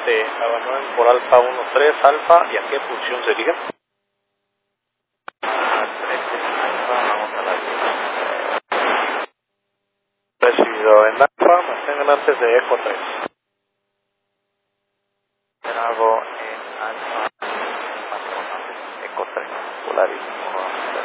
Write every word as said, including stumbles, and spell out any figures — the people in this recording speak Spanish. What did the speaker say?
Este, abandonen por alfa uno tres alfa, ¿y a qué posición se dirige? A trece alfa, vamos a la diez. Recibido en alfa, mantengan antes de eco tres. Bravo en alfa, mantenemos antes, eco tres, Polaris uno